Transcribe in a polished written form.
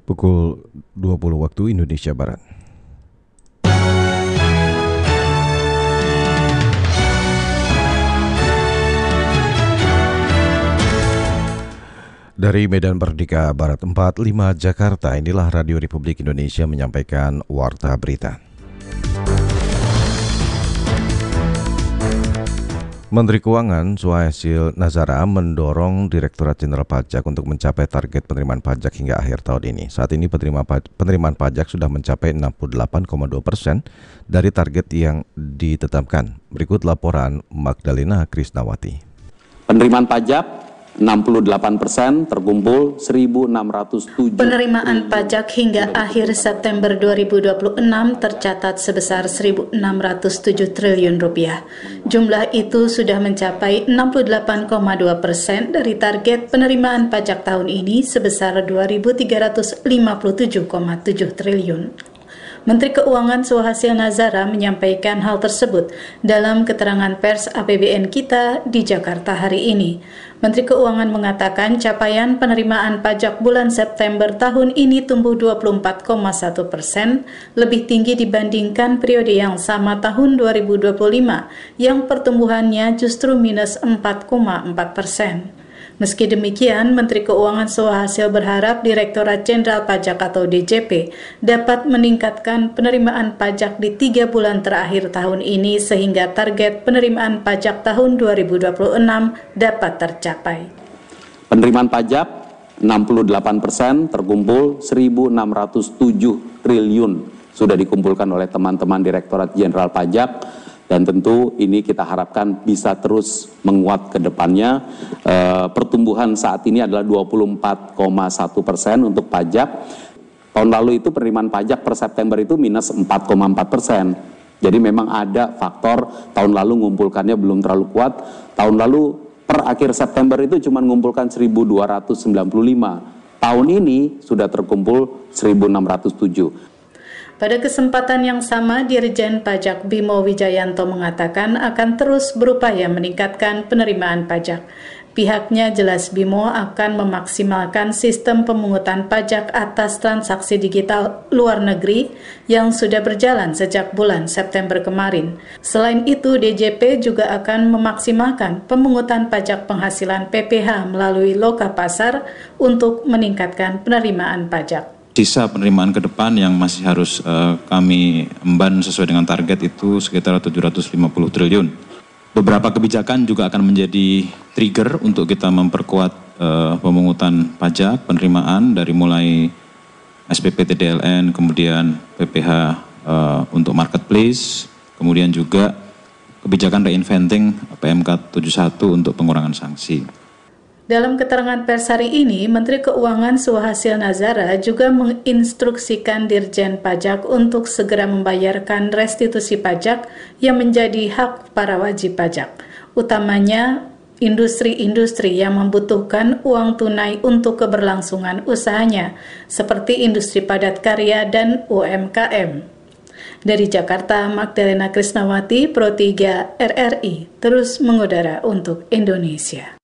Pukul 20 waktu Indonesia Barat. Dari Medan Merdeka Barat 45 Jakarta, inilah Radio Republik Indonesia menyampaikan Warta Berita. Menteri Keuangan Suhasil Nazara mendorong Direktorat Jenderal Pajak untuk mencapai target penerimaan pajak hingga akhir tahun ini. Saat ini penerimaan pajak sudah mencapai 68,2% dari target yang ditetapkan. Berikut laporan Magdalena Krisnawati. Penerimaan pajak 68% terkumpul 1.607. Penerimaan pajak hingga akhir September 2026 tercatat sebesar 1.607 triliun rupiah. Jumlah itu sudah mencapai 68,2% dari target penerimaan pajak tahun ini sebesar 2.357,7 triliun. Menteri Keuangan Suhasil Nazara menyampaikan hal tersebut dalam keterangan pers APBN kita di Jakarta hari ini. Menteri Keuangan mengatakan capaian penerimaan pajak bulan September tahun ini tumbuh 24,1%, lebih tinggi dibandingkan periode yang sama tahun 2025, yang pertumbuhannya justru minus 4,4%. Meski demikian, Menteri Keuangan Suhasil berharap Direktorat Jenderal Pajak atau DJP dapat meningkatkan penerimaan pajak di 3 bulan terakhir tahun ini sehingga target penerimaan pajak tahun 2026 dapat tercapai. Penerimaan pajak 68% terkumpul 1.607 triliun sudah dikumpulkan oleh teman-teman Direktorat Jenderal Pajak. Dan tentu ini kita harapkan bisa terus menguat ke depannya. Pertumbuhan saat ini adalah 24,1% untuk pajak. Tahun lalu itu penerimaan pajak per September itu minus 4,4%. Jadi memang ada faktor tahun lalu ngumpulkannya belum terlalu kuat. Tahun lalu per akhir September itu cuma ngumpulkan 1.295. Tahun ini sudah terkumpul 1.607. Pada kesempatan yang sama, Dirjen Pajak Bimo Wijayanto mengatakan akan terus berupaya meningkatkan penerimaan pajak. Pihaknya jelas Bimo akan memaksimalkan sistem pemungutan pajak atas transaksi digital luar negeri yang sudah berjalan sejak bulan September kemarin. Selain itu, DJP juga akan memaksimalkan pemungutan pajak penghasilan PPH melalui loka pasar untuk meningkatkan penerimaan pajak. Sisa penerimaan ke depan yang masih harus kami emban sesuai dengan target itu sekitar 750 triliun. Beberapa kebijakan juga akan menjadi trigger untuk kita memperkuat pemungutan pajak, penerimaan dari mulai SPP TDLN, kemudian PPH untuk marketplace, kemudian juga kebijakan reinventing PMK 71 untuk pengurangan sanksi. Dalam keterangan pers hari ini, Menteri Keuangan Suhasil Nazara juga menginstruksikan Dirjen Pajak untuk segera membayarkan restitusi pajak yang menjadi hak para wajib pajak, utamanya industri-industri yang membutuhkan uang tunai untuk keberlangsungan usahanya, seperti industri padat karya dan UMKM. Dari Jakarta, Magdalena Krisnawati, Pro 3 RRI, terus mengudara untuk Indonesia.